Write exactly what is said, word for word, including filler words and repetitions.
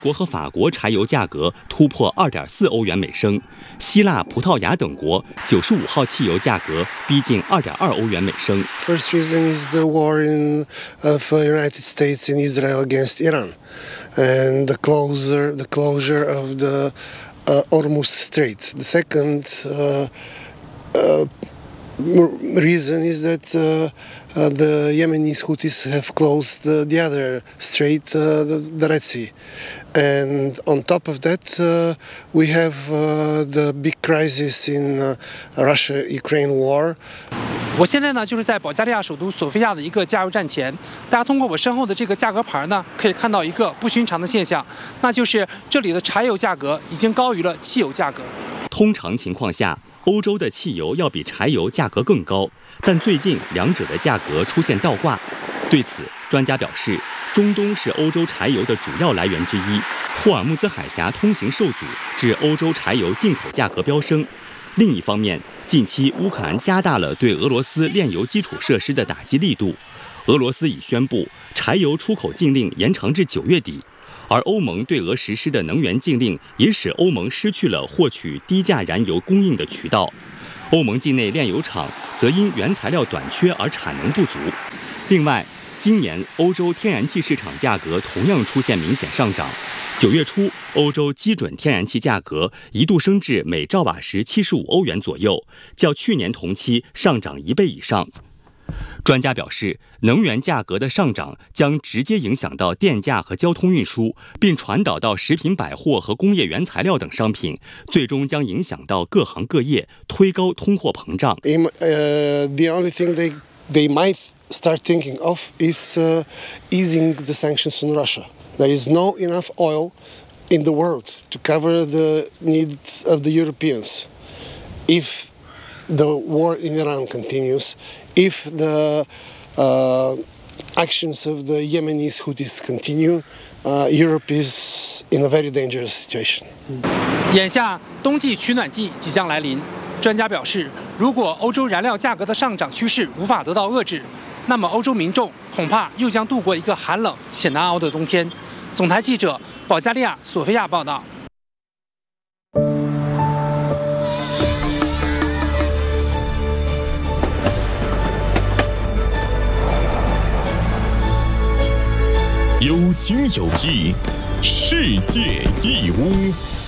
国和法国柴油价格突破 二点四欧元每升，希腊、葡萄牙等国九十五号汽油价格逼近 二点二欧元每升。 First reason is the war in of United States and Israel against Iran, and the closure the closure of the uh, Hormuz Strait. The second uh, uh, reason is that uh, uh, the Yemenis Houthis have closed the, the other strait, uh, the, the Red Sea. And on top of that, uh, we have uh, the big crisis in uh, Russia-Ukraine war. 我现在呢，就是在保加利亚首都索菲亚的一个加油站前。大家通过我身后的这个价格牌呢，可以看到一个不寻常的现象，那就是这里的柴油价格已经高于了汽油价格。 通常情况下，欧洲的汽油要比柴油价格更高，但最近两者的价格出现倒挂。对此，专家表示，中东是欧洲柴油的主要来源之一，霍尔木兹海峡通行受阻，致欧洲柴油进口价格飙升。另一方面，近期乌克兰加大了对俄罗斯炼油基础设施的打击力度，俄罗斯已宣布柴油出口禁令延长至九月底。而欧盟对俄实施的能源禁令也使欧盟失去了获取低价燃油供应的渠道。欧盟境内炼油厂则因原材料短缺而产能不足。另外，今年欧洲天然气市场价格同样出现明显上涨。九月初，欧洲基准天然气价格一度升至每兆瓦时七十五欧元左右，较去年同期上涨一倍以上。专家表示，能源价格的上涨将直接影响到电价和交通运输，并传导到食品百货和工业原材料等商品，最终将影响到各行各业，推高通货膨胀。 Uh, the only thing they, they might start thinking of is uh, easing the sanctions on Russia. There is no enough oil in the world to cover the needs of the Europeans. If the war in Iran continues, if the uh, actions of the Yemenis Houthis continue, uh, Europe is in a very dangerous situation. 眼下冬季取暖季即将来临，专家表示，如果欧洲燃料价格的上涨趋势无法得到遏制，那么欧洲民众恐怕又将度过一个寒冷且难熬的冬天。总台记者保加利亚索菲亚报道。 有情有义，世界义乌。